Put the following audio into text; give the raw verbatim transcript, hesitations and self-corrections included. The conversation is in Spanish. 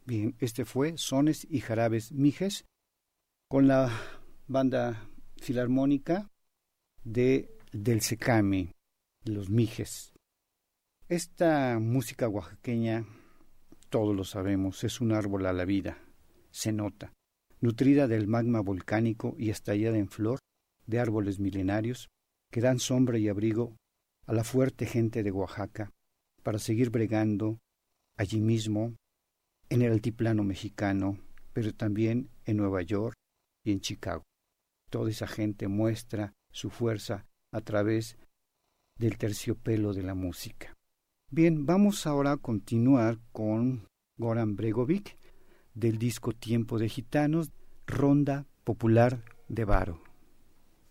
Bien, este fue Sones y Jarabes Mijes con la banda filarmónica de del Secame, los Mijes. Esta música oaxaqueña, todos lo sabemos, es un árbol a la vida, se nota, nutrida del magma volcánico y estallada en flor de árboles milenarios que dan sombra y abrigo a la fuerte gente de Oaxaca para seguir bregando allí mismo, en el altiplano mexicano, pero también en Nueva York y en Chicago. Toda esa gente muestra su fuerza a través del terciopelo de la música. Bien, vamos ahora a continuar con Goran Bregovic del disco Tiempo de Gitanos, Ronda Popular de Varo.